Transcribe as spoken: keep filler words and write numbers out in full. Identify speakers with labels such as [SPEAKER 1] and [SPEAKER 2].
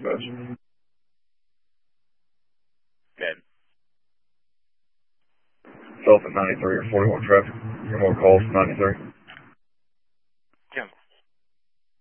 [SPEAKER 1] dispatch.
[SPEAKER 2] Okay.
[SPEAKER 1] Self at ninety-three or forty-one traffic. Any more calls? ninety-three.